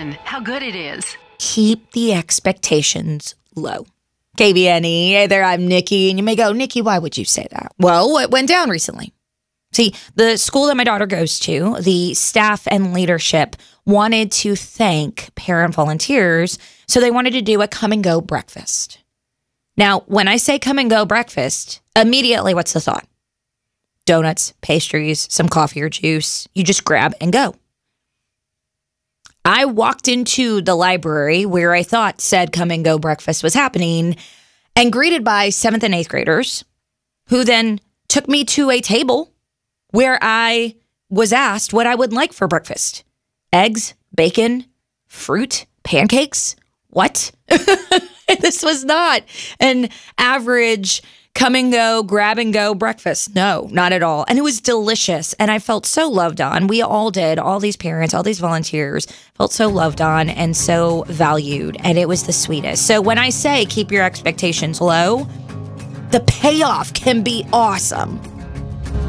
fun, how good it is. Keep the expectations low. KBNE, hey there, I'm Nikki. And you may go, Nikki, why would you say that? Well, what went down recently? See, the school that my daughter goes to, the staff and leadership wanted to thank parent volunteers, so they wanted to do a come and go breakfast. Now, when I say come and go breakfast, immediately what's the thought? Donuts, pastries, some coffee or juice. You just grab and go. I walked into the library where I thought said come and go breakfast was happening and greeted by 7th and 8th graders who then took me to a table where I was asked what I would like for breakfast. Eggs, bacon, fruit, pancakes. What? This was not an average come and go, grab and go breakfast. No, not at all. And it was delicious. And I felt so loved on. We all did. All these parents, all these volunteers felt so loved on and so valued. And it was the sweetest. So when I say keep your expectations low, the payoff can be awesome.